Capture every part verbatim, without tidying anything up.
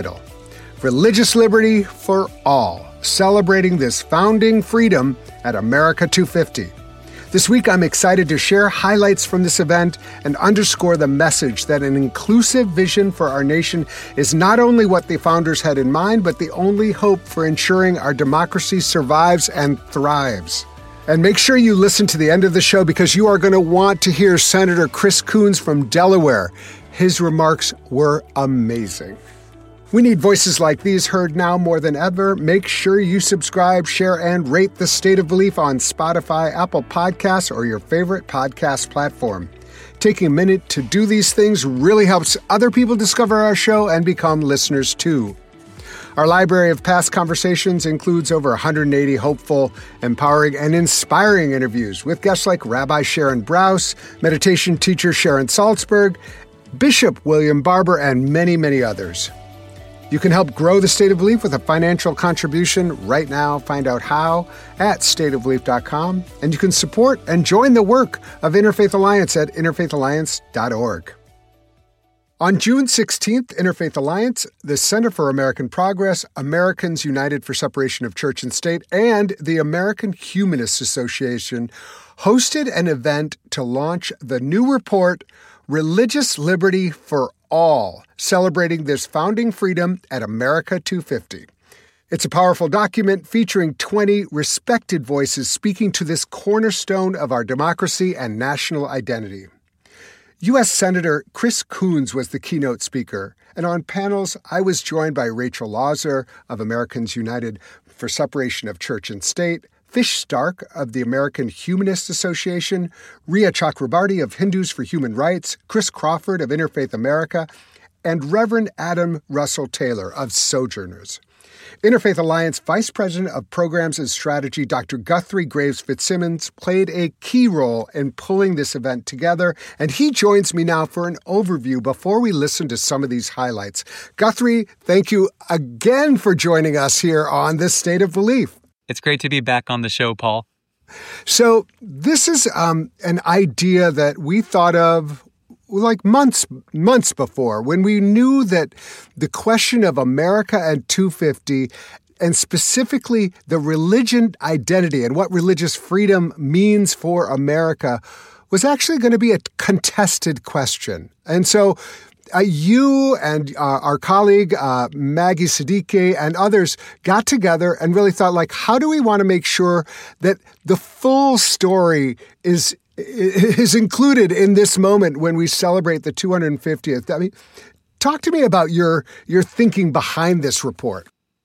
Religious Liberty for All, celebrating this founding freedom at America two fifty. This week, I'm excited to share highlights from this event and underscore the message that an inclusive vision for our nation is not only what the founders had in mind, but the only hope for ensuring our democracy survives and thrives. And make sure you listen to the end of the show because you are going to want to hear Senator Chris Coons from Delaware. His remarks were amazing. We need voices like these heard now more than ever. Make sure you subscribe, share, and rate The State of Belief on Spotify, Apple Podcasts, or your favorite podcast platform. Taking a minute to do these things really helps other people discover our show and become listeners too. Our library of past conversations includes over one hundred eighty hopeful, empowering, and inspiring interviews with guests like Rabbi Sharon Brous, meditation teacher Sharon Salzberg, Bishop William Barber, and many, many others. You can help grow The State of Belief with a financial contribution right now. Find out how at state of belief dot com. And you can support and join the work of Interfaith Alliance at interfaith alliance dot org. On June sixteenth, Interfaith Alliance, the Center for American Progress, Americans United for Separation of Church and State, and the American Humanists Association hosted an event to launch the new report, Religious Liberty for All, celebrating this founding freedom at America two fifty. It's a powerful document featuring twenty respected voices speaking to this cornerstone of our democracy and national identity. U S Senator Chris Coons was the keynote speaker, and on panels, I was joined by Rachel Lauser of Americans United for Separation of Church and State, Fish Stark of the American Humanist Association, Ria Chakrabarty of Hindus for Human Rights, Chris Crawford of Interfaith America, and Reverend Adam Russell Taylor of Sojourners. Interfaith Alliance Vice President of Programs and Strategy, Doctor Guthrie Graves Fitzsimmons, played a key role in pulling this event together, and he joins me now for an overview before we listen to some of these highlights. Guthrie, thank you again for joining us here on The State of Belief. It's great to be back on the show, Paul. So this is um, an idea that we thought of like months months before, when we knew that the question of America and two fifty, and specifically the religion identity and what religious freedom means for America, was actually going to be a contested question. And so Uh, you and uh, our colleague, uh, Maggie Siddiqui, and others got together and really thought, like, how do we want to make sure that the full story is is included in this moment when we celebrate the two hundred fiftieth? I mean, talk to me about your your thinking behind this report.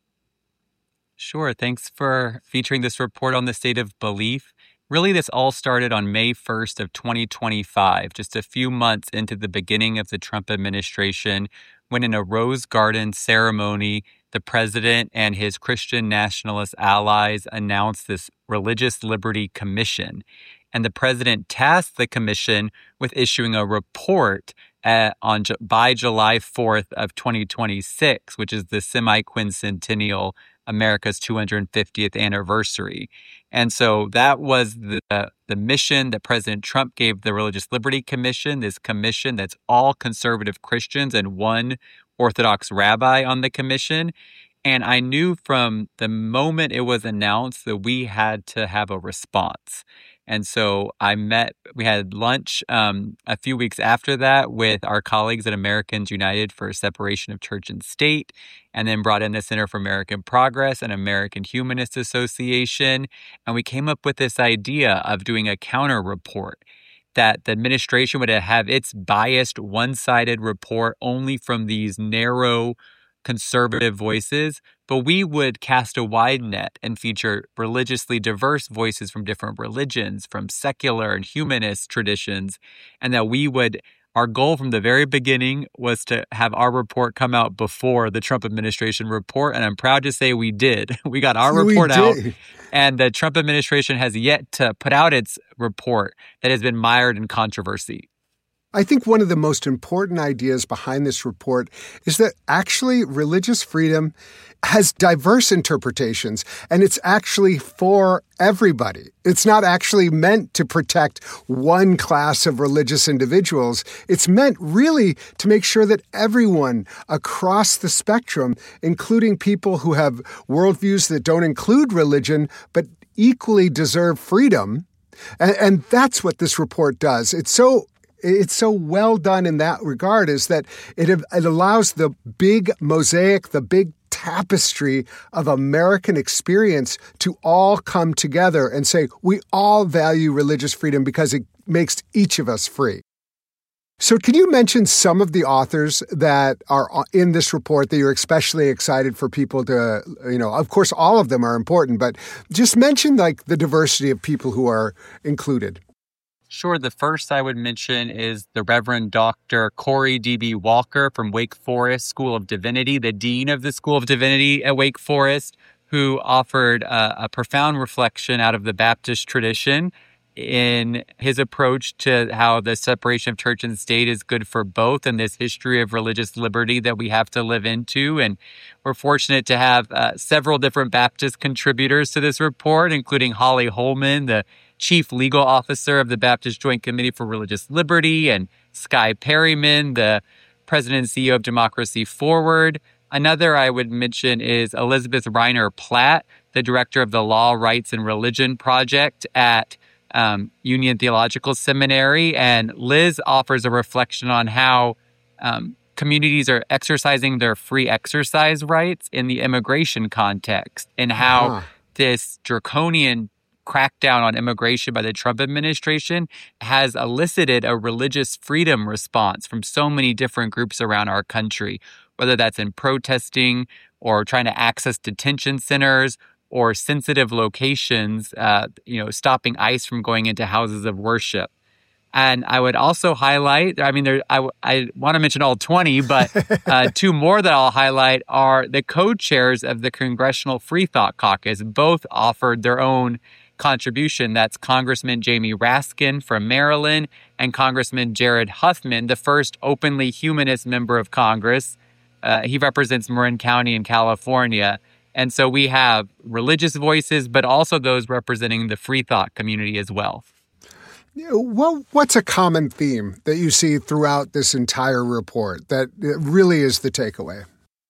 Sure. Thanks for featuring this report on The State of Belief. Really, this all started on May first of twenty twenty-five, just a few months into the beginning of the Trump administration, when in a Rose Garden ceremony, the president and his Christian nationalist allies announced this Religious Liberty Commission. And the president tasked the commission with issuing a report at, on by July fourth of twenty twenty-six, which is the semi-quincentennial America's two hundred fiftieth anniversary. And so that was the uh, the mission that President Trump gave the Religious Liberty Commission, this commission that's all conservative Christians and one Orthodox rabbi on the commission. And I knew from the moment it was announced that we had to have a response. And so I met, we had lunch um, a few weeks after that with our colleagues at Americans United for Separation of Church and State, and then brought in the Center for American Progress and American Humanist Association. And we came up with this idea of doing a counter report, that the administration would have its biased, one-sided report only from these narrow conservative voices, but we would cast a wide net and feature religiously diverse voices from different religions, from secular and humanist traditions, and that we would, our goal from the very beginning was to have our report come out before the Trump administration report, and I'm proud to say we did. We got our report out, and the Trump administration has yet to put out its report that has been mired in controversy. I think one of the most important ideas behind this report is that actually religious freedom has diverse interpretations, and it's actually for everybody. It's not actually meant to protect one class of religious individuals. It's meant really to make sure that everyone across the spectrum, including people who have worldviews that don't include religion, but equally deserve freedom. And, and that's what this report does. It's so It's so well done in that regard, is that it, it allows the big mosaic, the big tapestry of American experience to all come together and say, we all value religious freedom because it makes each of us free. So can you mention some of the authors that are in this report that you're especially excited for people to, you know, of course, all of them are important, but just mention like the diversity of people who are included. Sure. The first I would mention is the Reverend Doctor Corey D B. Walker from Wake Forest School of Divinity, the Dean of the School of Divinity at Wake Forest, who offered a, a profound reflection out of the Baptist tradition in his approach to how the separation of church and state is good for both and this history of religious liberty that we have to live into. And we're fortunate to have uh, several different Baptist contributors to this report, including Holly Holman, the Chief Legal Officer of the Baptist Joint Committee for Religious Liberty, and Skye Perryman, the President and C E O of Democracy Forward. Another I would mention is Elizabeth Reiner Platt, the Director of the Law, Rights, and Religion Project at um, Union Theological Seminary. And Liz offers a reflection on how um, communities are exercising their free exercise rights in the immigration context, and how uh-huh. this draconian crackdown on immigration by the Trump administration has elicited a religious freedom response from so many different groups around our country, whether that's in protesting or trying to access detention centers or sensitive locations, uh, you know, stopping ICE from going into houses of worship. And I would also highlight, I mean, there, I, I want to mention all twenty, but uh, two more that I'll highlight are the co-chairs of the Congressional Free Thought Caucus. Both offered their own contribution. That's Congressman Jamie Raskin from Maryland and Congressman Jared Huffman, the first openly humanist member of Congress. Uh, he represents Marin County in California. And so we have religious voices, but also those representing the free thought community as well. Well, what's a common theme that you see throughout this entire report that really is the takeaway?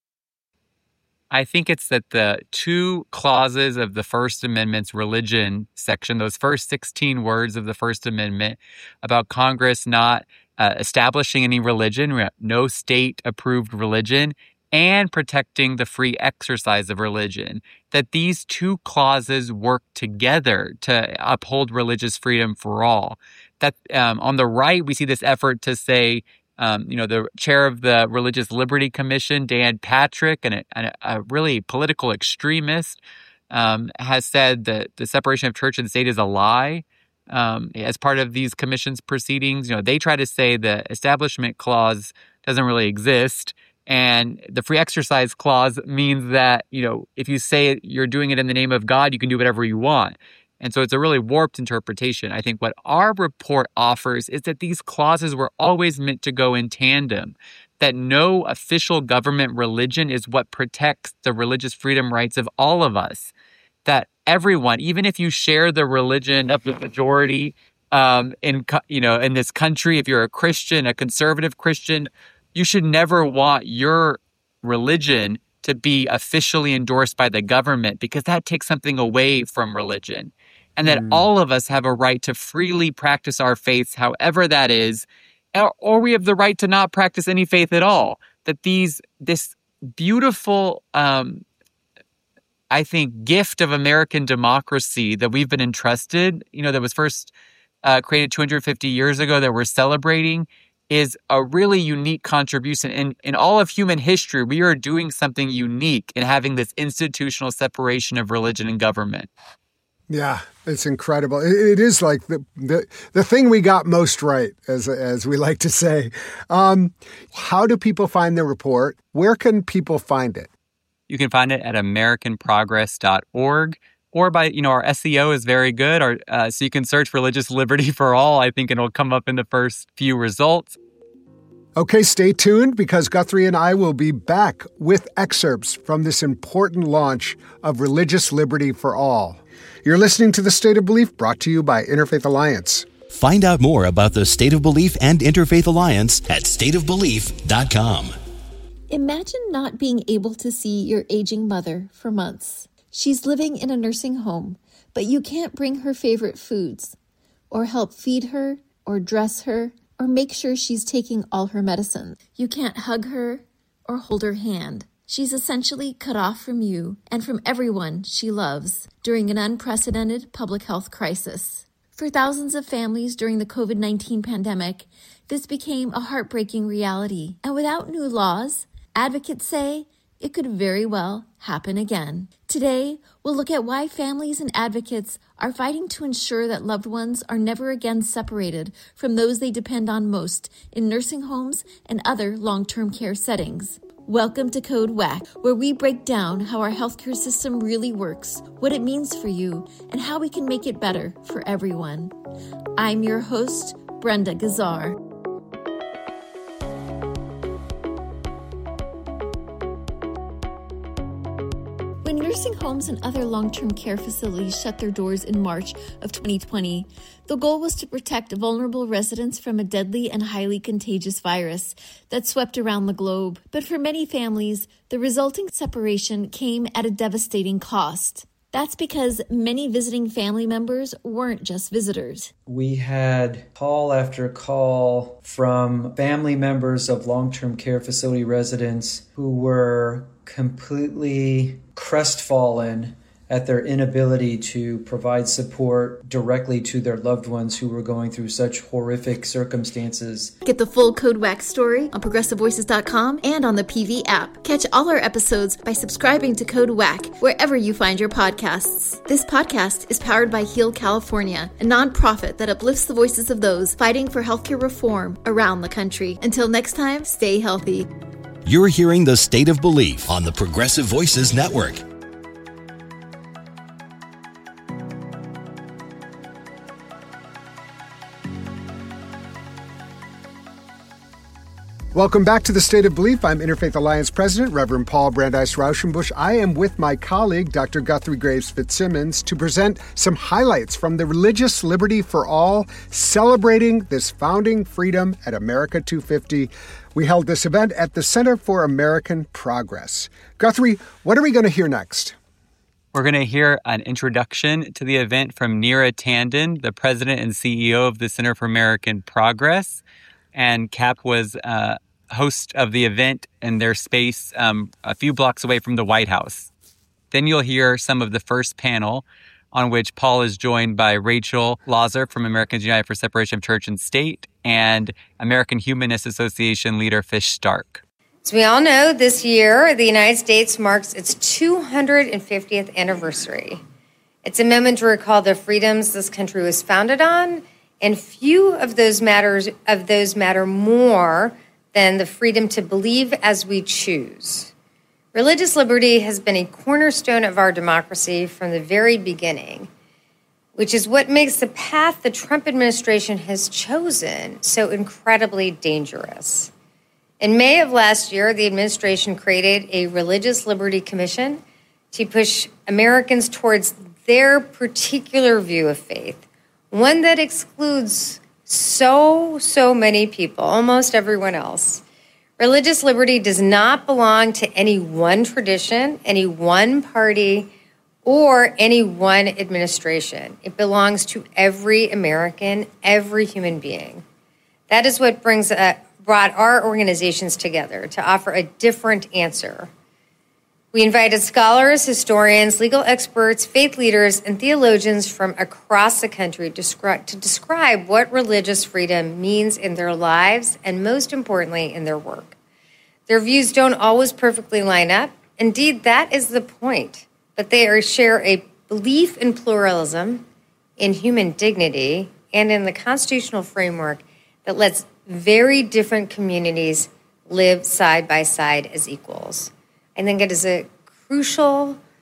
I think it's that the two clauses of the First Amendment's religion section, those first sixteen words of the First Amendment about Congress not uh, establishing any religion, no state-approved religion, and protecting the free exercise of religion, that these two clauses work together to uphold religious freedom for all. That um, on the right, we see this effort to say, Um, you know, the chair of the Religious Liberty Commission, Dan Patrick, and a, and a really political extremist, um, has said that the separation of church and state is a lie um, as part of these commission's proceedings. You know, they try to say the Establishment Clause doesn't really exist, and the Free Exercise Clause means that, you know, if you say you're doing it in the name of God, you can do whatever you want. And so it's a really warped interpretation. I think what our report offers is that these clauses were always meant to go in tandem, that no official government religion is what protects the religious freedom rights of all of us, that everyone, even if you share the religion of the majority um, in, you know, in this country, if you're a Christian, a conservative Christian, you should never want your religion to be officially endorsed by the government, because that takes something away from religion. And that mm. all of us have a right to freely practice our faiths, however that is, or, or we have the right to not practice any faith at all. That these this beautiful, um, I think, gift of American democracy that we've been entrusted, you know, that was first uh, created two hundred fifty years ago, that we're celebrating, is a really unique contribution. In, in all of human history, we are doing something unique in having this institutional separation of religion and government. Yeah, it's incredible. It, it is like the, the the thing we got most right, as as we like to say. Um, how do people find the report? Where can people find it? You can find it at american progress dot org, or by, you know, our S E O is very good. Our, uh, so you can search Religious Liberty for All. I think it'll come up in the first few results. Okay, stay tuned because Guthrie and I will be back with excerpts from this important launch of Religious Liberty for All. You're listening to The State of Belief, brought to you by Interfaith Alliance. Find out more about the State of Belief and Interfaith Alliance at state of belief dot com. Imagine not being able to see your aging mother for months. She's living in a nursing home, but you can't bring her favorite foods, or help feed her, or dress her, or make sure she's taking all her medicine. You can't hug her or hold her hand. She's essentially cut off from you and from everyone she loves during an unprecedented public health crisis. For thousands of families during the covid nineteen pandemic, this became a heartbreaking reality. And without new laws, advocates say it could very well happen again. Today, we'll look at why families and advocates are fighting to ensure that loved ones are never again separated from those they depend on most in nursing homes and other long-term care settings. Welcome to Code W A C, where we break down how our healthcare system really works, what it means for you, and how we can make it better for everyone. I'm your host, Brenda Gazzar. When nursing homes and other long-term care facilities shut their doors in March of twenty twenty, the goal was to protect vulnerable residents from a deadly and highly contagious virus that swept around the globe. But for many families, the resulting separation came at a devastating cost. That's because many visiting family members weren't just visitors. We had call after call from family members of long-term care facility residents who were completely crestfallen at their inability to provide support directly to their loved ones who were going through such horrific circumstances. Get the full Code W A C story on progressive voices dot com and on the P V app. Catch all our episodes by subscribing to Code W A C wherever you find your podcasts. This podcast is powered by Heal California, a nonprofit that uplifts the voices of those fighting for healthcare reform around the country. Until next time, stay healthy. You're hearing The State of Belief on the Progressive Voices Network. Welcome back to The State of Belief. I'm Interfaith Alliance President, Reverend Paul Brandeis Rauschenbusch. I am with my colleague, Doctor Guthrie Graves Fitzsimmons, to present some highlights from the Religious Liberty for All, celebrating this founding freedom at America two fifty. We held this event at the Center for American Progress. Guthrie, what are we going to hear next? We're going to hear an introduction to the event from Neera Tanden, the president and C E O of the Center for American Progress. And Cap was uh, host of the event in their space um, a few blocks away from the White House. Then you'll hear some of the first panel, on which Paul is joined by Rachel Lazar from Americans United for Separation of Church and State and American Humanist Association leader Fish Stark. As we all know, this year, the United States marks its two hundred fiftieth anniversary. It's a moment to recall the freedoms this country was founded on, and few of those matters of those matter more than the freedom to believe as we choose. Religious liberty has been a cornerstone of our democracy from the very beginning, which is what makes the path the Trump administration has chosen so incredibly dangerous. In May of last year, the administration created a Religious Liberty Commission to push Americans towards their particular view of faith, one that excludes so, so many people, almost everyone else. Religious liberty does not belong to any one tradition, any one party, or any one administration. It belongs to every American, every human being. That is what brings uh, brought our organizations together to offer a different answer. We invited scholars, historians, legal experts, faith leaders, and theologians from across the country to describe, to describe what religious freedom means in their lives and, most importantly, in their work. Their views don't always perfectly line up. Indeed, that is the point. But they are, share a belief in pluralism, in human dignity, and in the constitutional framework that lets very different communities live side by side as equals. I think it is a crucial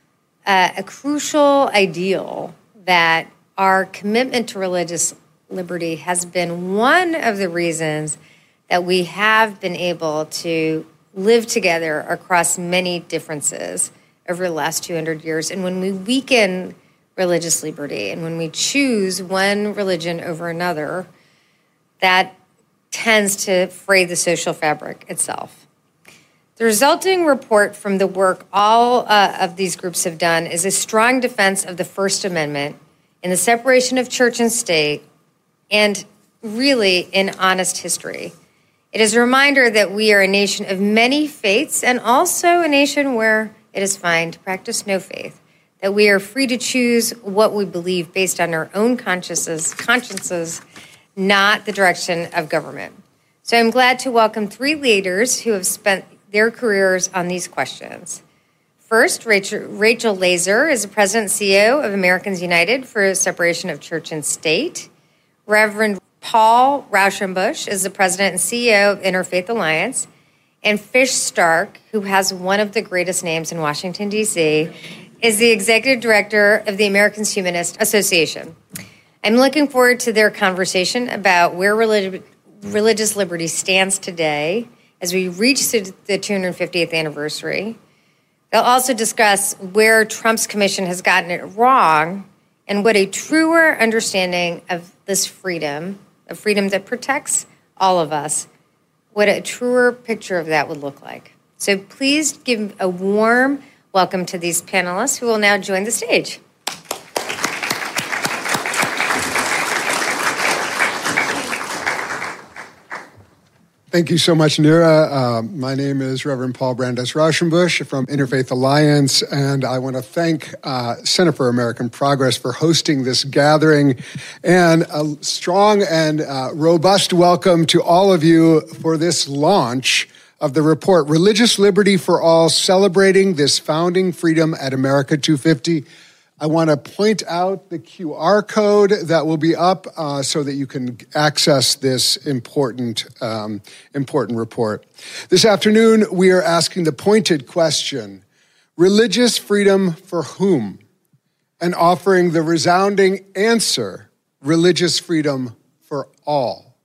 uh, a crucial ideal that our commitment to religious liberty has been one of the reasons that we have been able to live together across many differences over the last two hundred years. And when we weaken religious liberty and when we choose one religion over another, that tends to fray the social fabric itself. The resulting report from the work all uh, of these groups have done is a strong defense of the First Amendment in the separation of church and state, and really in honest history. It is a reminder that we are a nation of many faiths and also a nation where it is fine to practice no faith, that we are free to choose what we believe based on our own consciences, consciences, not the direction of government. So I'm glad to welcome three leaders who have spent their careers on these questions. First, Rachel, Rachel Lazer is the President and C E O of Americans United for Separation of Church and State. Reverend Paul Rauschenbusch is the President and C E O of Interfaith Alliance. And Fish Stark, who has one of the greatest names in Washington, D C, is the Executive Director of the American Humanist Association. I'm looking forward to their conversation about where relig- religious liberty stands today as we reach the two hundred fiftieth anniversary. They'll also discuss where Trump's commission has gotten it wrong and what a truer understanding of this freedom, a freedom that protects all of us, what a truer picture of that would look like. So please give a warm welcome to these panelists who will now join the stage. Thank you so much, Neera. Uh, my name is Reverend Paul Brandes Rauschenbusch from Interfaith Alliance, and I want to thank uh, Center for American Progress for hosting this gathering, and a strong and uh, robust welcome to all of you for this launch of the report, Religious Liberty for All, Celebrating This Founding Freedom at America two fifty. I want to point out the Q R code that will be up uh, so that you can access this important, um, important report. This afternoon, we are asking the pointed question, religious freedom for whom? And offering the resounding answer, religious freedom for all.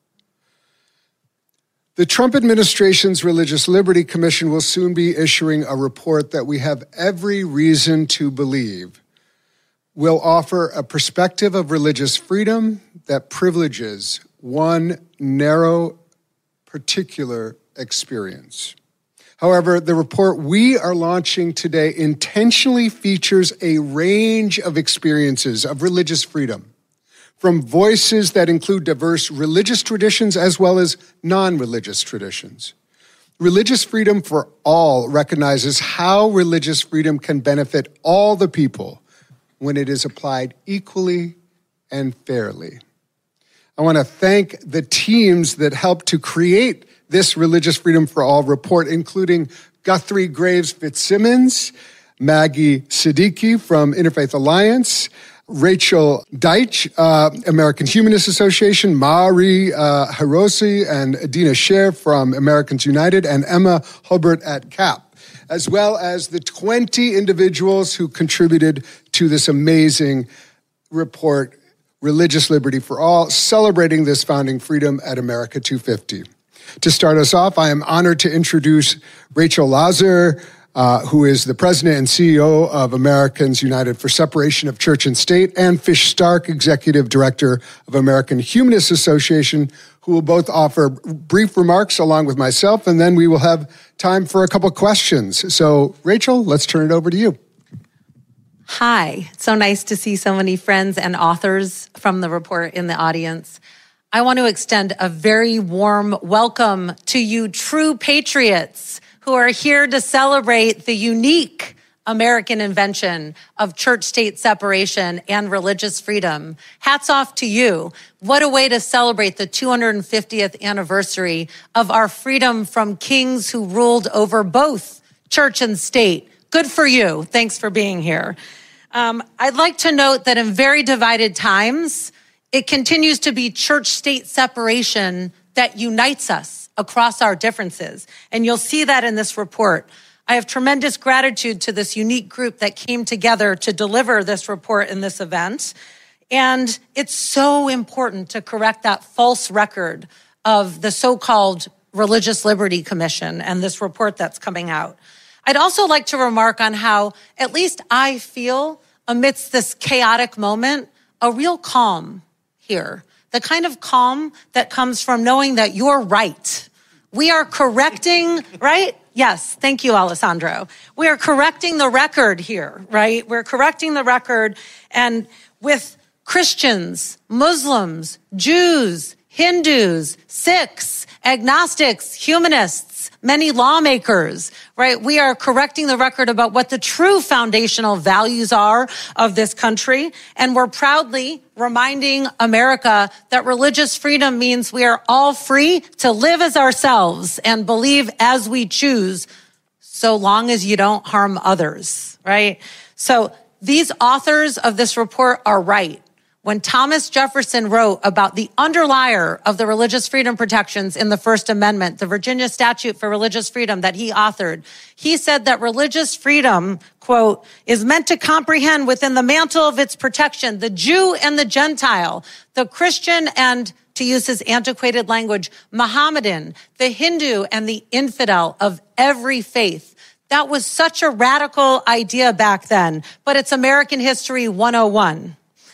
The Trump administration's Religious Liberty Commission will soon be issuing a report that we have every reason to believe will offer a perspective of religious freedom that privileges one narrow, particular experience. However, the report we are launching today intentionally features a range of experiences of religious freedom, from voices that include diverse religious traditions as well as non-religious traditions. Religious freedom for all recognizes how religious freedom can benefit all the people when it is applied equally and fairly. I want to thank the teams that helped to create this Religious Freedom for All report, including Guthrie Graves Fitzsimmons, Maggie Siddiqui from Interfaith Alliance, Rachel Deitch, uh, American Humanist Association, Mari uh, Hiroshi and Adina Sher from Americans United, and Emma Hulbert at C A P, as well as the twenty individuals who contributed to this amazing report, Religious Liberty for All, Celebrating This Founding Freedom at America two fifty. To start us off, I am honored to introduce Rachel Lazer, uh, who is the president and C E O of Americans United for Separation of Church and State, and Fish Stark, executive director of American Humanist Association, who will both offer brief remarks along with myself, and then we will have time for a couple questions. So, Rachel, let's turn it over to you. Hi. So nice to see so many friends and authors from the report in the audience. I want to extend a very warm welcome to you true patriots who are here to celebrate the unique American invention of church-state separation and religious freedom. Hats off to you. What a way to celebrate the two hundred fiftieth anniversary of our freedom from kings who ruled over both church and state. Good for you. Thanks for being here. Um, I'd like to note that in very divided times, it continues to be church-state separation that unites us across our differences. And you'll see that in this report. I have tremendous gratitude to this unique group that came together to deliver this report in this event. And it's so important to correct that false record of the so-called Religious Liberty Commission and this report that's coming out. I'd also like to remark on how, at least I feel, amidst this chaotic moment, a real calm here. The kind of calm that comes from knowing that you're right. We are correcting, right? Yes, thank you, Alessandro. We are correcting the record here, right? We're correcting the record, and with Christians, Muslims, Jews, Hindus, Sikhs, agnostics, humanists, many lawmakers, right? We are correcting the record about what the true foundational values are of this country. And we're proudly reminding America that religious freedom means we are all free to live as ourselves and believe as we choose, so long as you don't harm others, right? So these authors of this report are right. When Thomas Jefferson wrote about the underlier of the religious freedom protections in the First Amendment, the Virginia Statute for Religious Freedom that he authored, he said that religious freedom, quote, is meant to comprehend within the mantle of its protection the Jew and the Gentile, the Christian and, to use his antiquated language, Mohammedan, the Hindu and the infidel of every faith. That was such a radical idea back then, but it's American History one oh one.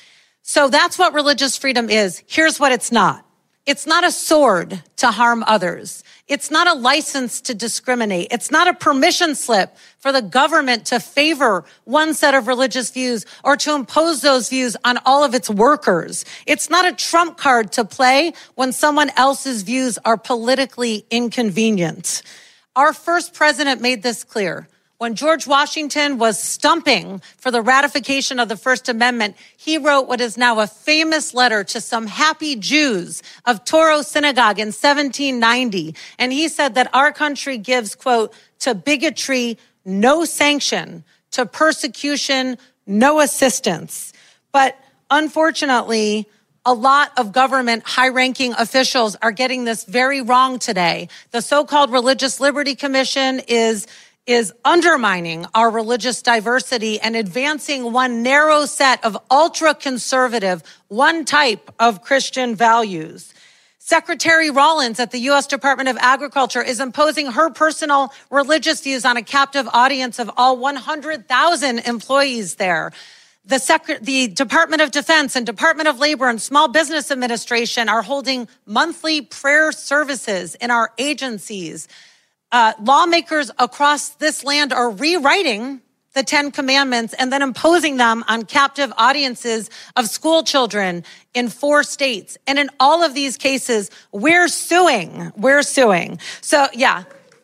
So that's what religious freedom is. Here's what it's not. It's not a sword to harm others. It's not a license to discriminate. It's not a permission slip for the government to favor one set of religious views or to impose those views on all of its workers. It's not a trump card to play when someone else's views are politically inconvenient. Our first president made this clear. When George Washington was stumping for the ratification of the First Amendment, he wrote what is now a famous letter to some happy Jews of Toro Synagogue in seventeen ninety. And he said that our country gives, quote, to bigotry, no sanction, to persecution, no assistance. But unfortunately, a lot of government high-ranking officials are getting this very wrong today. The so-called Religious Liberty Commission is is undermining our religious diversity and advancing one narrow set of ultra-conservative, one type of Christian values. Secretary Rollins at the U S Department of Agriculture is imposing her personal religious views on a captive audience of all one hundred thousand employees there. The, Sec- the Department of Defense and Department of Labor and Small Business Administration are holding monthly prayer services in our agencies. Uh, lawmakers across this land are rewriting the Ten Commandments and then imposing them on captive audiences of school children in four states. And in all of these cases, we're suing. We're suing. So, yeah,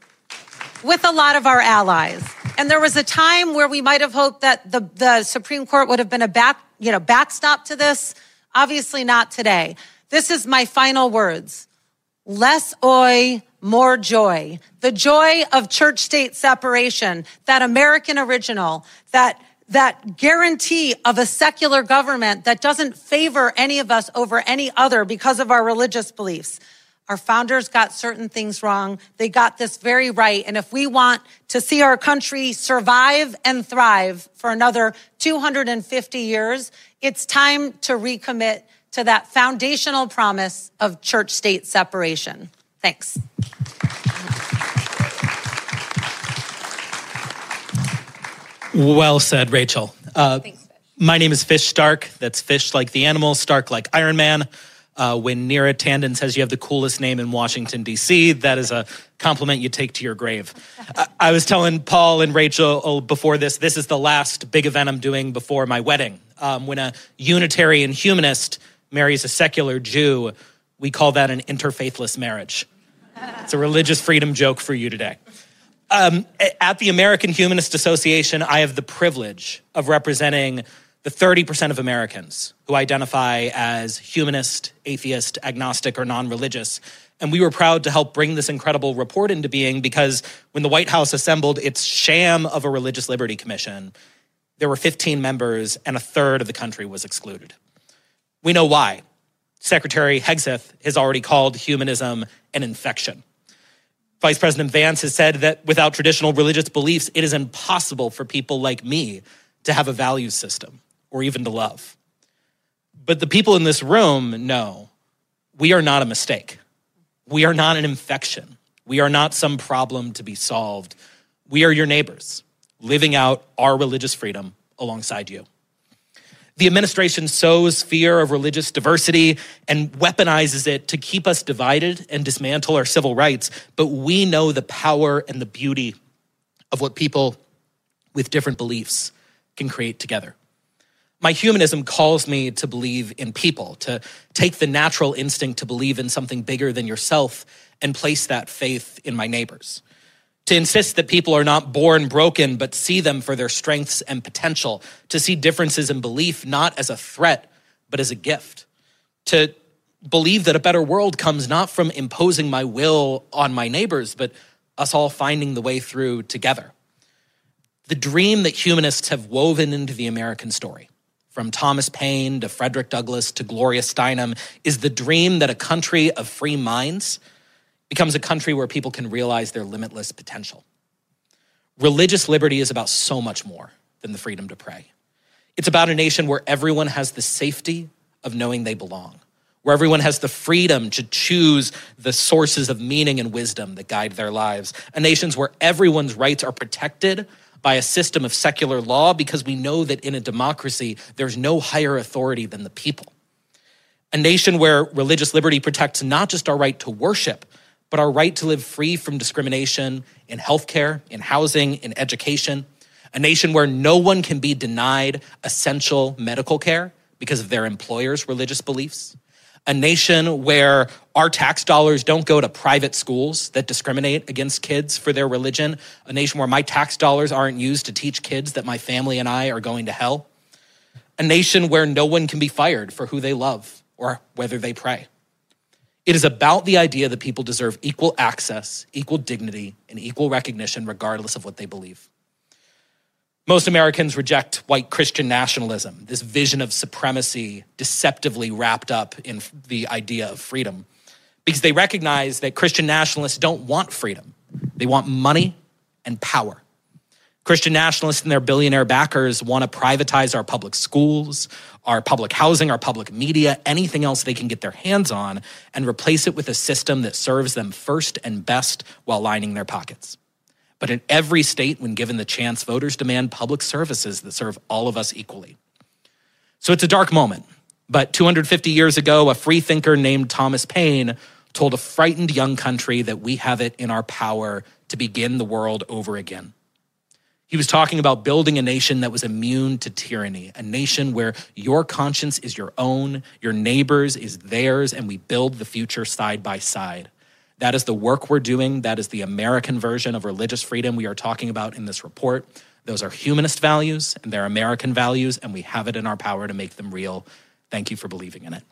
with a lot of our allies. And there was a time where we might have hoped that the, the Supreme Court would have been a back, you know, backstop to this. Obviously not today. This is my final words. Less oi, more joy. The joy of church-state separation, that American original, that that guarantee of a secular government that doesn't favor any of us over any other because of our religious beliefs. Our founders got certain things wrong. They got this very right. And if we want to see our country survive and thrive for another two hundred fifty years, it's time to recommit to that foundational promise of church-state separation. Thanks. Well said, Rachel. Uh, Thanks, Fish. My name is Fish Stark. That's Fish like the animal, Stark like Iron Man. Uh, when Neera Tanden says you have the coolest name in Washington, D C, that is a compliment you take to your grave. I, I was telling Paul and Rachel before this, this is the last big event I'm doing before my wedding. Um, when a Unitarian humanist marries a secular Jew, we call that an interfaithless marriage. It's a religious freedom joke for you today. Um, at the American Humanist Association, I have the privilege of representing the thirty percent of Americans who identify as humanist, atheist, agnostic, or non-religious. And we were proud to help bring this incredible report into being because when the White House assembled its sham of a Religious Liberty Commission, there were fifteen members and a third of the country was excluded. We know why. Secretary Hegseth has already called humanism an infection. Vice President Vance has said that without traditional religious beliefs, it is impossible for people like me to have a value system or even to love. But the people in this room know we are not a mistake. We are not an infection. We are not some problem to be solved. We are your neighbors, living out our religious freedom alongside you. The administration sows fear of religious diversity and weaponizes it to keep us divided and dismantle our civil rights, but we know the power and the beauty of what people with different beliefs can create together. My humanism calls me to believe in people, to take the natural instinct to believe in something bigger than yourself and place that faith in my neighbors. To insist that people are not born broken, but see them for their strengths and potential. To see differences in belief not as a threat, but as a gift. To believe that a better world comes not from imposing my will on my neighbors, but us all finding the way through together. The dream that humanists have woven into the American story, from Thomas Paine to Frederick Douglass to Gloria Steinem, is the dream that a country of free minds becomes a country where people can realize their limitless potential. Religious liberty is about so much more than the freedom to pray. It's about a nation where everyone has the safety of knowing they belong, where everyone has the freedom to choose the sources of meaning and wisdom that guide their lives, a nation where everyone's rights are protected by a system of secular law because we know that in a democracy, there's no higher authority than the people. A nation where religious liberty protects not just our right to worship, but our right to live free from discrimination in healthcare, in housing, in education. A nation where no one can be denied essential medical care because of their employer's religious beliefs. A nation where our tax dollars don't go to private schools that discriminate against kids for their religion. A nation where my tax dollars aren't used to teach kids that my family and I are going to hell. A nation where no one can be fired for who they love or whether they pray. It is about the idea that people deserve equal access, equal dignity, and equal recognition regardless of what they believe. Most Americans reject white Christian nationalism, this vision of supremacy deceptively wrapped up in the idea of freedom, because they recognize that Christian nationalists don't want freedom. They want money and power. Christian nationalists and their billionaire backers want to privatize our public schools, our public housing, our public media, anything else they can get their hands on, and replace it with a system that serves them first and best while lining their pockets. But in every state, when given the chance, voters demand public services that serve all of us equally. So it's a dark moment, but two hundred fifty years ago, a free thinker named Thomas Paine told a frightened young country that we have it in our power to begin the world over again. He was talking about building a nation that was immune to tyranny, a nation where your conscience is your own, your neighbors is theirs, and we build the future side by side. That is the work we're doing. That is the American version of religious freedom we are talking about in this report. Those are humanist values, and they're American values, and we have it in our power to make them real. Thank you for believing in it.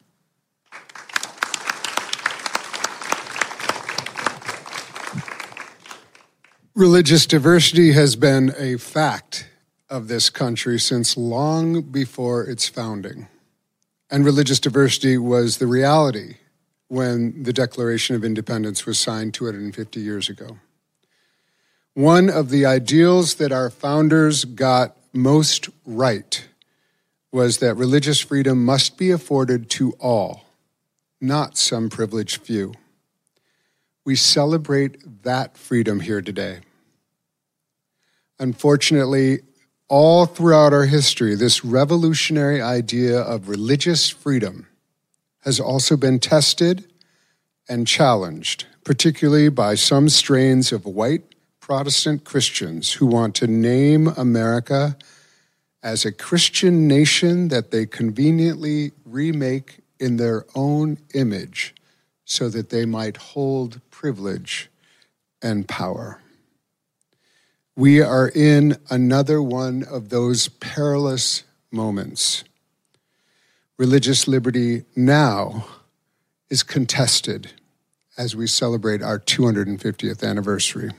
Religious diversity has been a fact of this country since long before its founding. And religious diversity was the reality when the Declaration of Independence was signed two hundred fifty years ago. One of the ideals that our founders got most right was that religious freedom must be afforded to all, not some privileged few. We celebrate that freedom here today. Unfortunately, all throughout our history, this revolutionary idea of religious freedom has also been tested and challenged, particularly by some strains of white Protestant Christians who want to name America as a Christian nation that they conveniently remake in their own image so that they might hold privilege and power. We are in another one of those perilous moments. Religious liberty now is contested as we celebrate our two hundred fiftieth anniversary.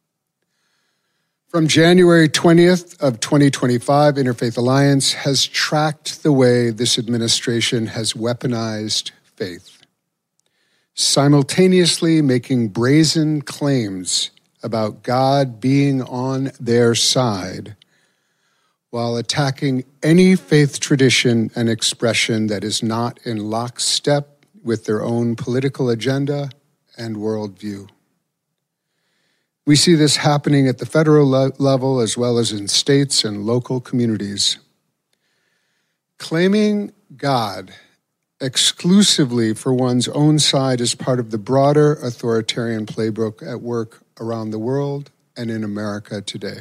From January twentieth of twenty twenty-five, Interfaith Alliance has tracked the way this administration has weaponized faith. simultaneously making brazen claims about God being on their side, while attacking any faith tradition and expression that is not in lockstep with their own political agenda and worldview. We see this happening at the federal le- level as well as in states and local communities. Claiming God exclusively for one's own side is part of the broader authoritarian playbook at work around the world and in America today.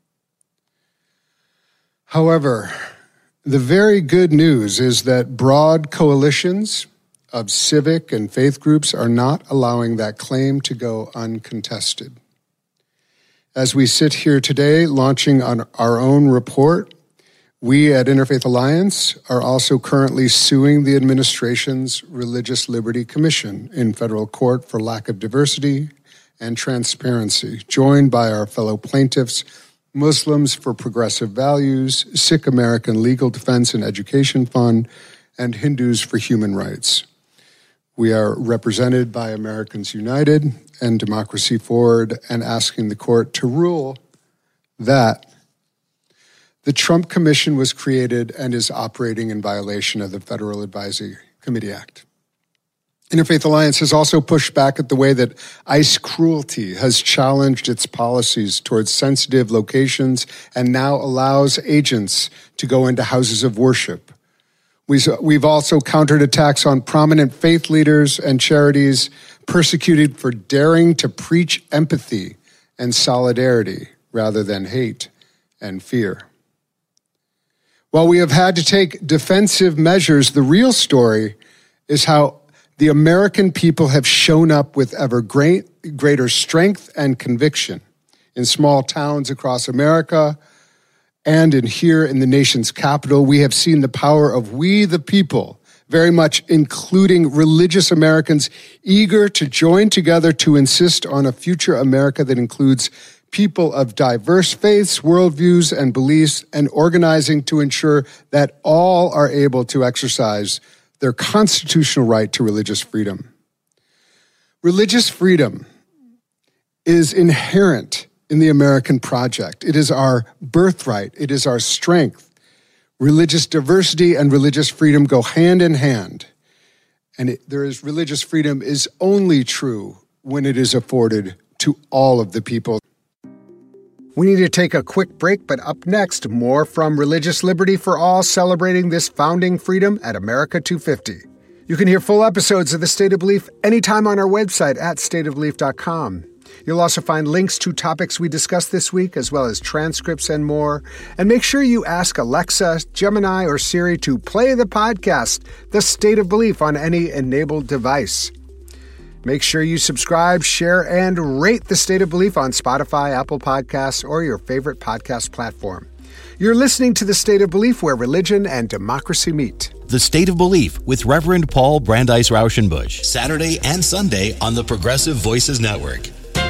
However, the very good news is that broad coalitions of civic and faith groups are not allowing that claim to go uncontested. As we sit here today launching on our own report, we at Interfaith Alliance are also currently suing the administration's Religious Liberty Commission in federal court for lack of diversity and transparency, joined by our fellow plaintiffs, Muslims for Progressive Values, Sikh American Legal Defense and Education Fund, and Hindus for Human Rights. We are represented by Americans United and Democracy Forward and asking the court to rule that the Trump Commission was created and is operating in violation of the Federal Advisory Committee Act. Interfaith Alliance has also pushed back at the way that ICE cruelty has challenged its policies towards sensitive locations and now allows agents to go into houses of worship. We've also countered attacks on prominent faith leaders and charities persecuted for daring to preach empathy and solidarity rather than hate and fear. While we have had to take defensive measures, the real story is how the American people have shown up with ever great, greater strength and conviction in small towns across America and in here in the nation's capital. We have seen the power of we the people, very much including religious Americans eager to join together to insist on a future America that includes people of diverse faiths, worldviews, and beliefs, and organizing to ensure that all are able to exercise their constitutional right to religious freedom. Religious freedom is inherent in the American project. It is our birthright. It is our strength. Religious diversity and religious freedom go hand in hand. And it, there is religious freedom is only true when it is afforded to all of the people. We need to take a quick break, but up next, more from Religious Liberty for All, celebrating this founding freedom at America two fifty. You can hear full episodes of The State of Belief anytime on our website at state of belief dot com. You'll also find links to topics we discussed this week, as well as transcripts and more. And make sure you ask Alexa, Gemini, or Siri to play the podcast, The State of Belief, on any enabled device. Make sure you subscribe, share, and rate The State of Belief on Spotify, Apple Podcasts, or your favorite podcast platform. You're listening to The State of Belief, where religion and democracy meet. The State of Belief with Reverend Paul Brandeis Rauschenbusch, Saturday and Sunday on the Progressive Voices Network.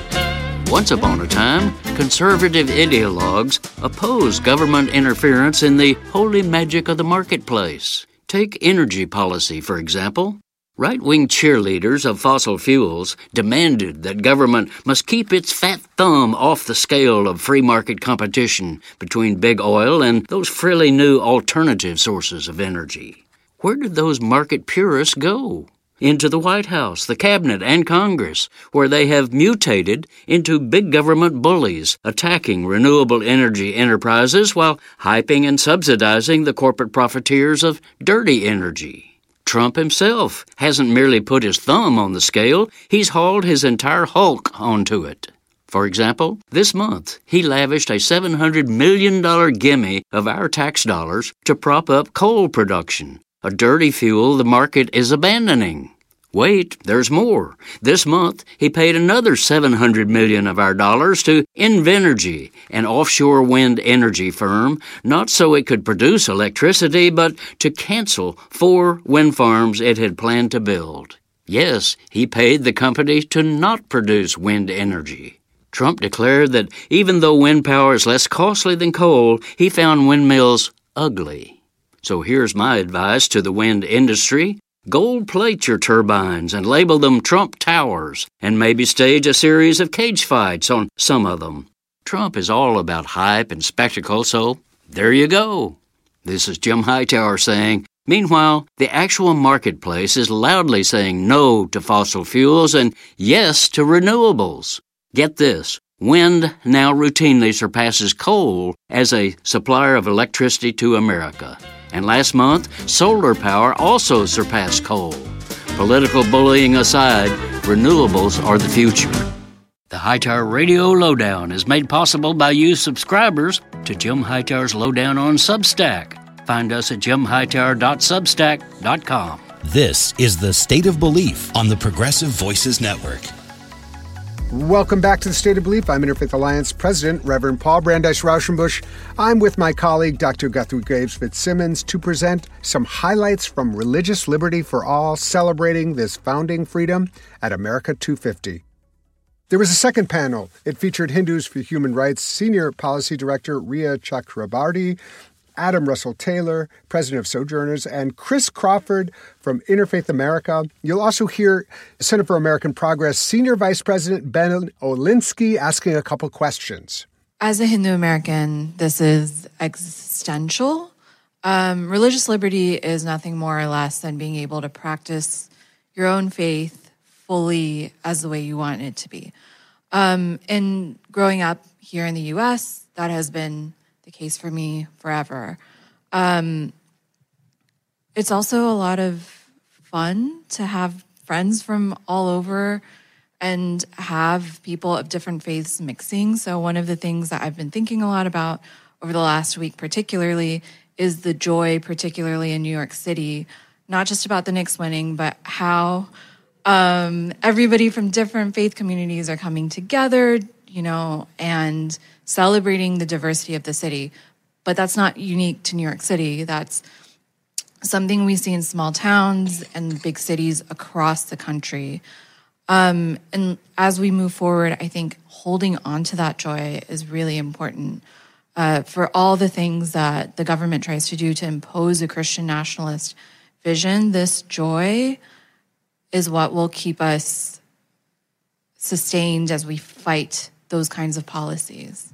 Once upon a time, conservative ideologues opposed government interference in the holy magic of the marketplace. Take energy policy, for example. Right-wing cheerleaders of fossil fuels demanded that government must keep its fat thumb off the scale of free market competition between big oil and those frilly new alternative sources of energy. Where did those market purists go? Into the White House, the Cabinet, and Congress, where they have mutated into big government bullies, attacking renewable energy enterprises while hyping and subsidizing the corporate profiteers of dirty energy. Trump himself hasn't merely put his thumb on the scale, he's hauled his entire hulk onto it. For example, this month, he lavished a seven hundred million dollars gimme of our tax dollars to prop up coal production, a dirty fuel the market is abandoning. Wait, there's more. This month, he paid another seven hundred million dollars of our dollars to Invenergy, an offshore wind energy firm, not so it could produce electricity, but to cancel four wind farms it had planned to build. Yes, he paid the company to not produce wind energy. Trump declared that even though wind power is less costly than coal, he found windmills ugly. So here's my advice to the wind industry. Gold plate your turbines and label them Trump Towers, and maybe stage a series of cage fights on some of them. Trump is all about hype and spectacle, so there you go. This is Jim Hightower saying, meanwhile, the actual marketplace is loudly saying no to fossil fuels and yes to renewables. Get this, wind now routinely surpasses coal as a supplier of electricity to America. And last month, solar power also surpassed coal. Political bullying aside, renewables are the future. The Hightower Radio Lowdown is made possible by you subscribers to Jim Hightower's Lowdown on Substack. Find us at jim hightower dot substack dot com. This is The State of Belief on the Progressive Voices Network. Welcome back to the State of Belief. I'm Interfaith Alliance President, Reverend Paul Brandeis Rauschenbusch. I'm with my colleague, Doctor Guthrie Graves Fitzsimmons, to present some highlights from Religious Liberty for All, celebrating this founding freedom at America two fifty. There was a second panel. It featured Hindus for Human Rights Senior Policy Director Ria Chakrabarty, Adam Russell Taylor, President of Sojourners, and Chris Crawford from Interfaith America. You'll also hear Center for American Progress Senior Vice President Ben Olinsky asking a couple questions. As a Hindu American, this is existential. Um, religious liberty is nothing more or less than being able to practice your own faith fully as the way you want it to be. Um, and growing up here in the U S, that has been the case for me forever. Um, it's also a lot of fun to have friends from all over and have people of different faiths mixing. So one of the things that I've been thinking a lot about over the last week particularly is the joy, particularly in New York City, not just about the Knicks winning, but how um, everybody from different faith communities are coming together, you know, and celebrating the diversity of the city. But that's not unique to New York City. That's something we see in small towns and big cities across the country. Um, and as we move forward, I think holding on to that joy is really important. Uh, for all the things that the government tries to do to impose a Christian nationalist vision, this joy is what will keep us sustained as we fight those kinds of policies.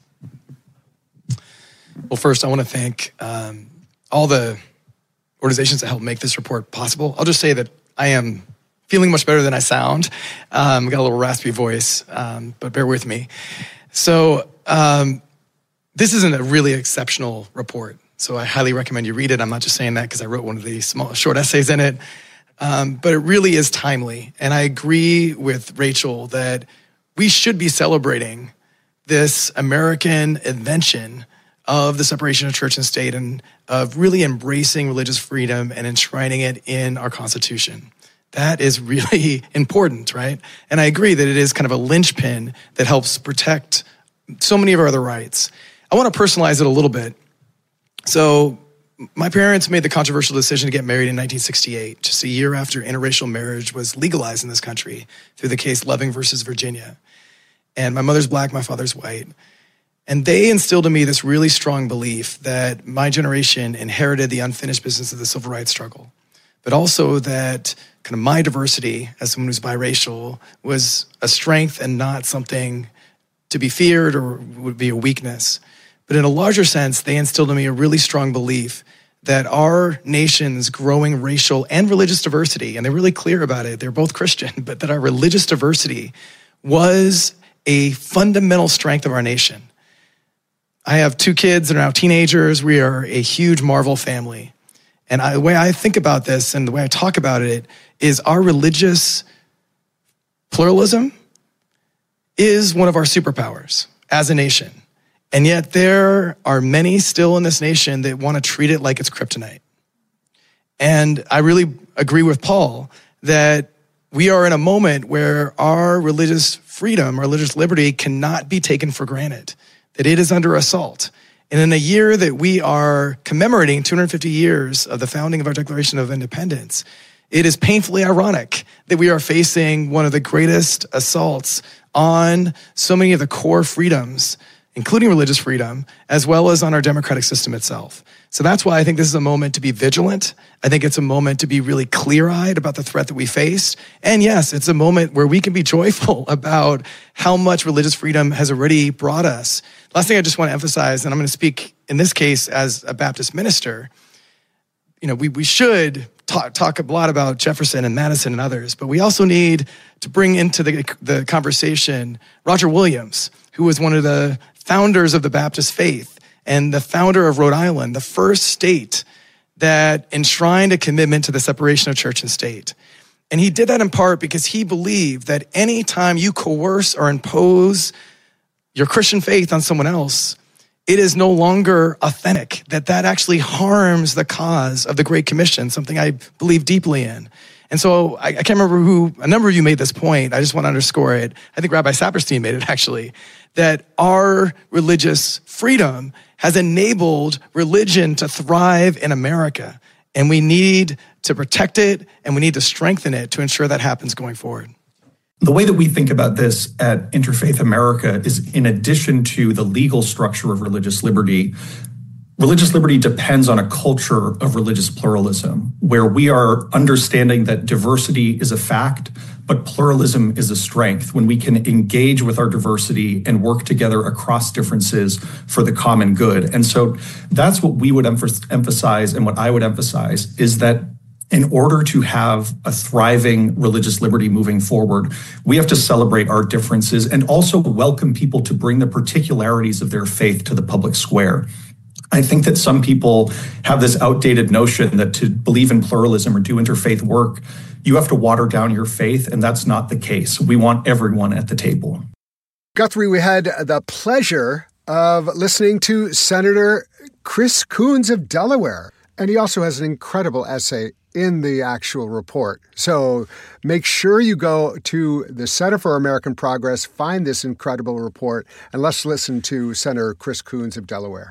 Well, first, I want to thank um, all the organizations that helped make this report possible. I'll just say that I am feeling much better than I sound. Um, got a little raspy voice, um, but bear with me. So um, this isn't a really exceptional report, so I highly recommend you read it. I'm not just saying that because I wrote one of the small, short essays in it, um, but it really is timely. And I agree with Rachel that we should be celebrating this American invention of the separation of church and state and of really embracing religious freedom and enshrining it in our Constitution. That is really important, right? And I agree that it is kind of a linchpin that helps protect so many of our other rights. I want to personalize it a little bit. So my parents made the controversial decision to get married in nineteen sixty-eight, just a year after interracial marriage was legalized in this country through the case Loving versus Virginia. And my mother's black, my father's white. And they instilled in me this really strong belief that my generation inherited the unfinished business of the civil rights struggle, but also that kind of my diversity as someone who's biracial was a strength and not something to be feared or would be a weakness. But in a larger sense, they instilled in me a really strong belief that our nation's growing racial and religious diversity, and they're really clear about it, they're both Christian, but that our religious diversity was a fundamental strength of our nation. I have two kids that are now teenagers. We are a huge Marvel family. And I, the way I think about this and the way I talk about it is our religious pluralism is one of our superpowers as a nation. And yet there are many still in this nation that want to treat it like it's kryptonite. And I really agree with Paul that we are in a moment where our religious freedom, our religious liberty cannot be taken for granted, that it is under assault. And in a year that we are commemorating two hundred fifty years of the founding of our Declaration of Independence, it is painfully ironic that we are facing one of the greatest assaults on so many of the core freedoms including religious freedom, as well as on our democratic system itself. So that's why I think this is a moment to be vigilant. I think it's a moment to be really clear-eyed about the threat that we face. And yes, it's a moment where we can be joyful about how much religious freedom has already brought us. Last thing I just want to emphasize, and I'm going to speak in this case as a Baptist minister, you know, we, we should talk, talk a lot about Jefferson and Madison and others, but we also need to bring into the, the conversation Roger Williams, who was one of the founders of the Baptist faith and the founder of Rhode Island, the first state that enshrined a commitment to the separation of church and state. And he did that in part because he believed that any time you coerce or impose your Christian faith on someone else, it is no longer authentic, that that actually harms the cause of the Great Commission, something I believe deeply in. And so I, I can't remember who, a number of you made this point. I just want to underscore it. I think Rabbi Saperstein made it actually, that our religious freedom has enabled religion to thrive in America. And we need to protect it and we need to strengthen it to ensure that happens going forward. The way that we think about this at Interfaith America is, in addition to the legal structure of religious liberty, religious liberty depends on a culture of religious pluralism, where we are understanding that diversity is a fact, but pluralism is a strength, when we can engage with our diversity and work together across differences for the common good. And so that's what we would emphasize, and what I would emphasize is that in order to have a thriving religious liberty moving forward, we have to celebrate our differences and also welcome people to bring the particularities of their faith to the public square. I think that some people have this outdated notion that to believe in pluralism or do interfaith work, you have to water down your faith, and that's not the case. We want everyone at the table. Guthrie, we had the pleasure of listening to Senator Chris Coons of Delaware, and he also has an incredible essay in the actual report. So make sure you go to the Center for American Progress, find this incredible report, and let's listen to Senator Chris Coons of Delaware.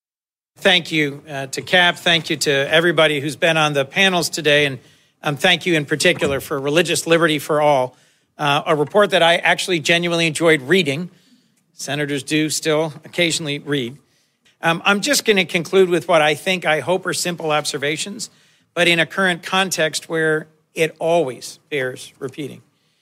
Thank you uh, to Cap. Thank you to everybody who's been on the panels today. And um, thank you in particular for Religious Liberty for All, uh, a report that I actually genuinely enjoyed reading. Senators do still occasionally read. Um, I'm just going to conclude with what I think, I hope, are simple observations, but in a current context where it always bears repeating.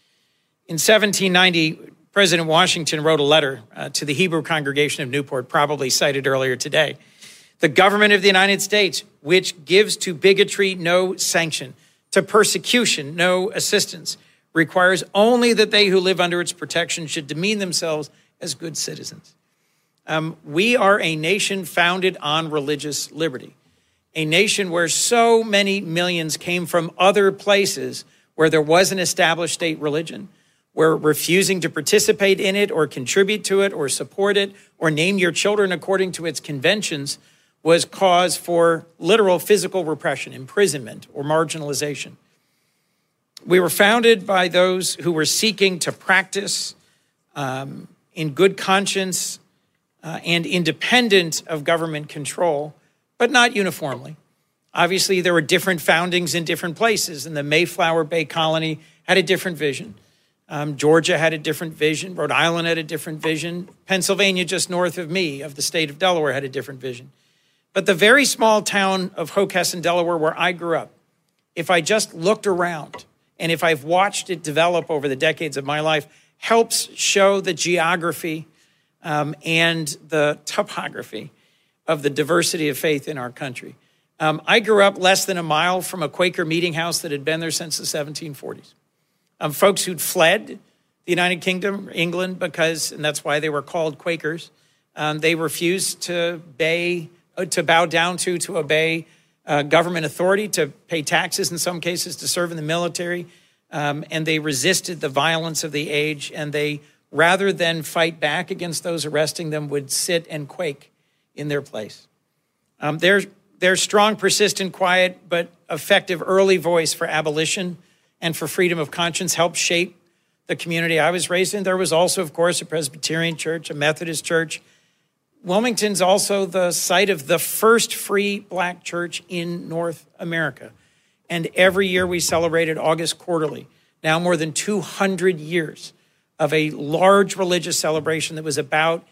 In seventeen ninety, President Washington wrote a letter uh, to the Hebrew congregation of Newport, probably cited earlier today. The government of the United States, which gives to bigotry no sanction, to persecution no assistance, requires only that they who live under its protection should demean themselves as good citizens. Um, we are a nation founded on religious liberty, a nation where so many millions came from other places where there was an established state religion, where refusing to participate in it or contribute to it or support it or name your children according to its conventions was cause for literal physical repression, imprisonment, or marginalization. We were founded by those who were seeking to practice um, in good conscience uh, and independent of government control, but not uniformly. Obviously, there were different foundings in different places, and the Mayflower Bay Colony had a different vision. Um, Georgia had a different vision. Rhode Island had a different vision. Pennsylvania, just north of me, of the state of Delaware, had a different vision. But the very small town of Hockessin, Delaware, where I grew up, if I just looked around and if I've watched it develop over the decades of my life, helps show the geography um, and the topography of the diversity of faith in our country. Um, I grew up less than a mile from a Quaker meeting house that had been there since the seventeen forties. Um, folks who'd fled the United Kingdom, England, because, and that's why they were called Quakers, um, they refused to obey to bow down to, to obey uh, government authority, to pay taxes in some cases, to serve in the military. Um, and they resisted the violence of the age. And they, rather than fight back against those arresting them, would sit and quake in their place. Um, their, their strong, persistent, quiet, but effective early voice for abolition and for freedom of conscience helped shape the community I was raised in. There was also, of course, a Presbyterian church, a Methodist church. Wilmington's also the site of the first free black church in North America. And every year we celebrated August quarterly, now more than two hundred years of a large religious celebration that was about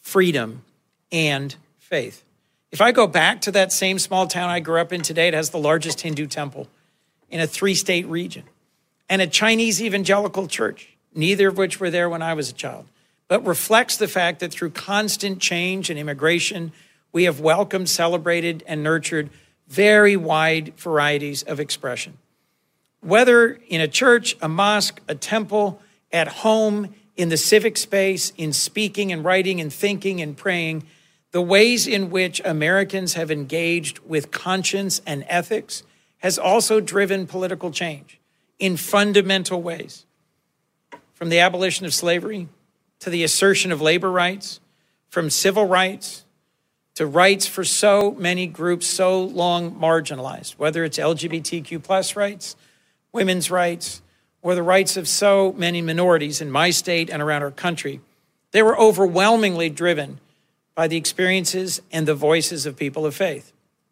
freedom, and faith. If I go back to that same small town I grew up in today, it has the largest Hindu temple in a three-state region and a Chinese evangelical church, neither of which were there when I was a child, but reflects the fact that through constant change and immigration, we have welcomed, celebrated, and nurtured very wide varieties of expression. Whether in a church, a mosque, a temple, at home, in the civic space, in speaking and writing and thinking and praying, the ways in which Americans have engaged with conscience and ethics has also driven political change in fundamental ways. From the abolition of slavery to the assertion of labor rights, from civil rights to rights for so many groups so long marginalized, whether it's L G B T Q plus rights, women's rights, or the rights of so many minorities in my state and around our country, they were overwhelmingly driven by the experiences and the voices of people of faith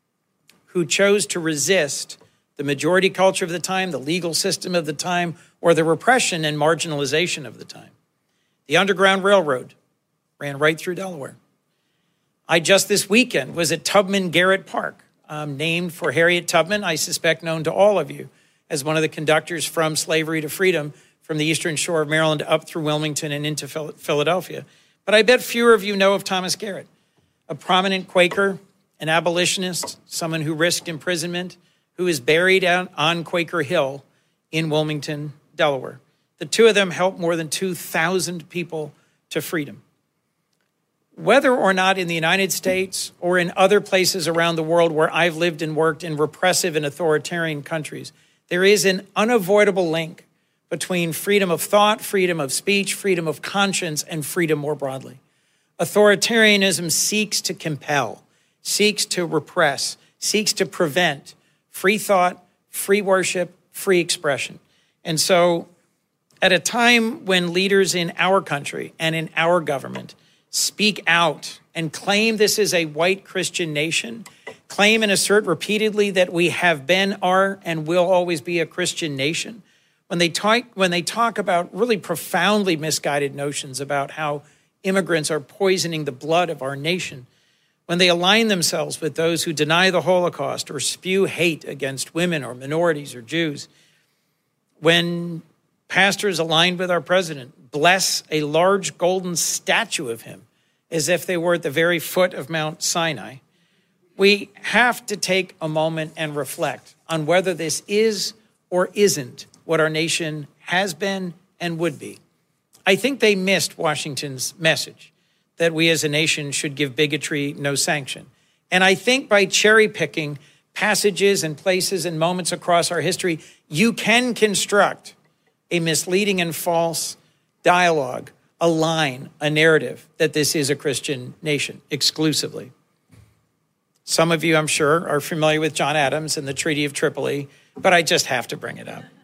who chose to resist the majority culture of the time, the legal system of the time, or the repression and marginalization of the time. The Underground Railroad ran right through Delaware. I just this weekend was at Tubman Garrett Park, um, named for Harriet Tubman, I suspect known to all of you as one of the conductors from slavery to freedom from the eastern shore of Maryland up through Wilmington and into Philadelphia. But I bet fewer of you know of Thomas Garrett, a prominent Quaker, an abolitionist, someone who risked imprisonment, who is buried out on Quaker Hill in Wilmington, Delaware. The two of them helped more than two thousand people to freedom. Whether or not in the United States or in other places around the world where I've lived and worked in repressive and authoritarian countries, there is an unavoidable link between freedom of thought, freedom of speech, freedom of conscience, and freedom more broadly. Authoritarianism seeks to compel, seeks to repress, seeks to prevent free thought, free worship, free expression. And so at a time when leaders in our country and in our government speak out and claim this is a white Christian nation, claim and assert repeatedly that we have been, are, and will always be a Christian nation, when they talk, when they talk about really profoundly misguided notions about how immigrants are poisoning the blood of our nation, when they align themselves with those who deny the Holocaust or spew hate against women or minorities or Jews, when pastors aligned with our president bless a large golden statue of him as if they were at the very foot of Mount Sinai, we have to take a moment and reflect on whether this is or isn't what our nation has been and would be. I think they missed Washington's message that we as a nation should give bigotry no sanction. And I think by cherry picking passages and places and moments across our history, you can construct a misleading and false dialogue, a line, a narrative that this is a Christian nation exclusively. Some of you, I'm sure, are familiar with John Adams and the Treaty of Tripoli, but I just have to bring it up.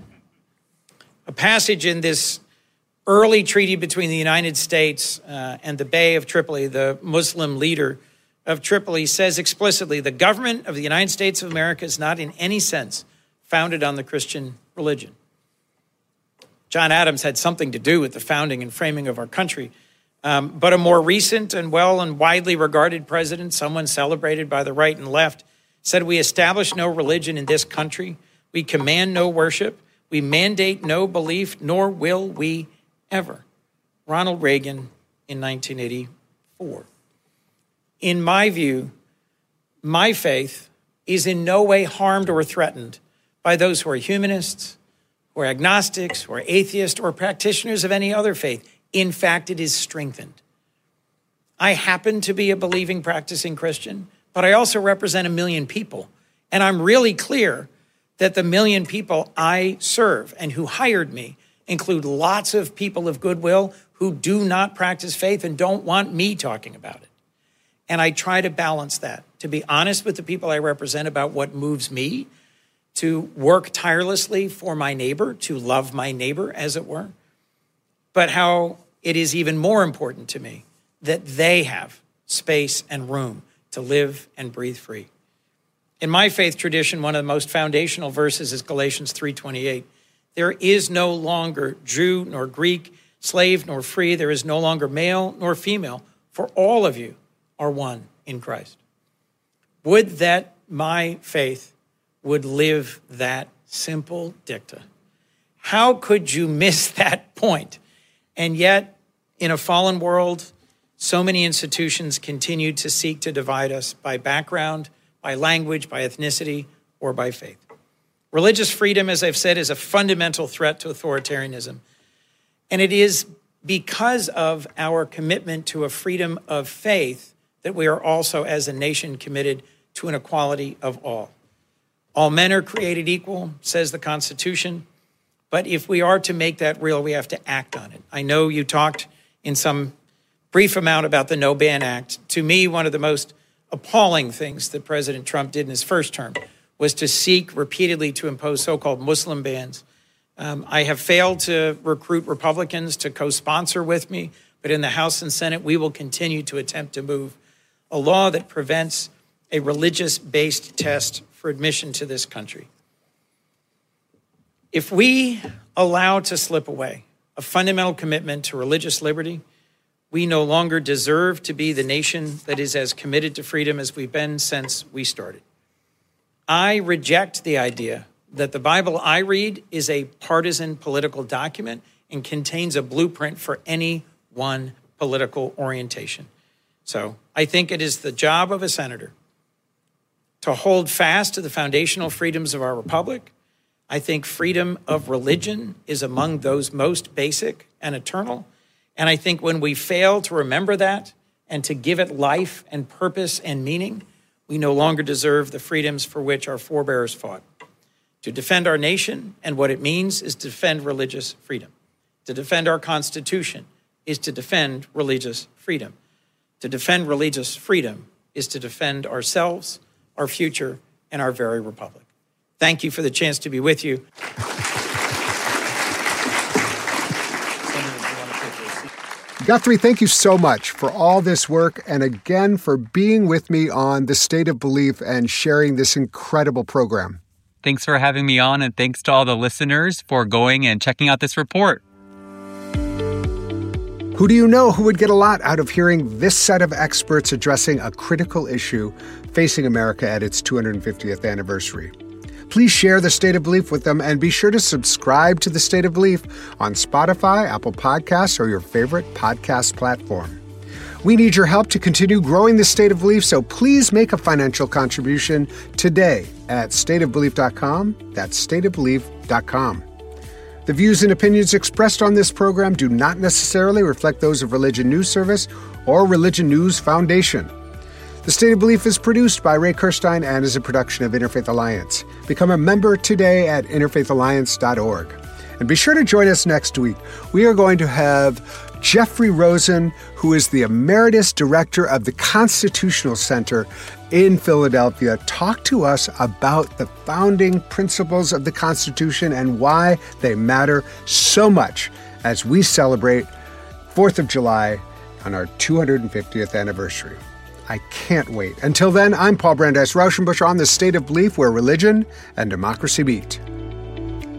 A passage in this early treaty between the United States uh, and the Bey of Tripoli, the Muslim leader of Tripoli, says explicitly, the government of the United States of America is not in any sense founded on the Christian religion. John Adams had something to do with the founding and framing of our country. Um, but a more recent and well and widely regarded president, someone celebrated by the right and left, said, we establish no religion in this country. We command no worship. We mandate no belief, nor will we ever. Ronald Reagan in nineteen eighty-four. In my view, my faith is in no way harmed or threatened by those who are humanists, who are agnostics, who are atheists, or practitioners of any other faith. In fact, it is strengthened. I happen to be a believing, practicing Christian, but I also represent a million people. And I'm really clear that the million people I serve and who hired me include lots of people of goodwill who do not practice faith and don't want me talking about it. And I try to balance that, to be honest with the people I represent about what moves me, to work tirelessly for my neighbor, to love my neighbor, as it were, but how it is even more important to me that they have space and room to live and breathe free. In my faith tradition, one of the most foundational verses is Galatians three twenty-eight. There is no longer Jew nor Greek, slave nor free. There is no longer male nor female, for all of you are one in Christ. Would that my faith would live that simple dicta. How could you miss that point? And yet, in a fallen world, so many institutions continue to seek to divide us by background, by language, by ethnicity, or by faith. Religious freedom, as I've said, is a fundamental threat to authoritarianism. And it is because of our commitment to a freedom of faith that we are also, as a nation, committed to an equality of all. All men are created equal, says the Constitution. But if we are to make that real, we have to act on it. I know you talked in some brief amount about the No Ban Act. To me, one of the most appalling things that President Trump did in his first term was to seek repeatedly to impose so-called Muslim bans. Um, I have failed to recruit Republicans to co-sponsor with me, but in the House and Senate, we will continue to attempt to move a law that prevents a religious-based test for admission to this country. If we allow to slip away a fundamental commitment to religious liberty, we no longer deserve to be the nation that is as committed to freedom as we've been since we started. I reject the idea that the Bible I read is a partisan political document and contains a blueprint for any one political orientation. So I think it is the job of a senator to hold fast to the foundational freedoms of our republic. I think freedom of religion is among those most basic and eternal. And I think when we fail to remember that and to give it life and purpose and meaning, we no longer deserve the freedoms for which our forebears fought. To defend our nation and what it means is to defend religious freedom. To defend our Constitution is to defend religious freedom. To defend religious freedom is to defend ourselves, our future, and our very republic. Thank you for the chance to be with you. Guthrie, thank you so much for all this work and again for being with me on The State of Belief and sharing this incredible program. Thanks for having me on, and thanks to all the listeners for going and checking out this report. Who do you know who would get a lot out of hearing this set of experts addressing a critical issue facing America at its two hundred fiftieth anniversary? Please share The State of Belief with them and be sure to subscribe to The State of Belief on Spotify, Apple Podcasts, or your favorite podcast platform. We need your help to continue growing The State of Belief, so please make a financial contribution today at state of belief dot com. That's state of belief dot com. The views and opinions expressed on this program do not necessarily reflect those of Religion News Service or Religion News Foundation. The State of Belief is produced by Ray Kirstein and is a production of Interfaith Alliance. Become a member today at interfaith alliance dot org. And be sure to join us next week. We are going to have Jeffrey Rosen, who is the Emeritus Director of the Constitutional Center in Philadelphia, talk to us about the founding principles of the Constitution and why they matter so much as we celebrate fourth of July on our two hundred fiftieth anniversary. I can't wait. Until then, I'm Paul Brandeis Rauschenbusch on The State of Belief, where religion and democracy meet.